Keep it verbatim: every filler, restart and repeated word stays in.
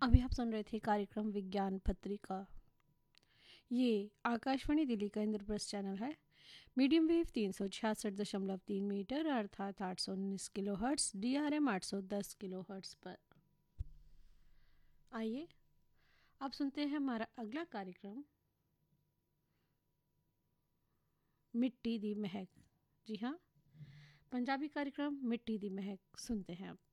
अभी आप सुन रहे थे कार्यक्रम विज्ञान पत्रिका। ये आकाशवाणी दिल्ली का इंद्रप्रस्थ चैनल है। मीडियम वेव तीन सौ छियासठ दशमलव तीन मीटर अर्थात आठ सौ उन्नीस kilo hertz, D R M आठ सौ दस किलो हर्ट्स पर। आइए अब सुनते हैं हमारा अगला कार्यक्रम, मिट्टी दी महक। जी हाँ, पंजाबी कार्यक्रम मिट्टी दी महक सुनते हैं अब।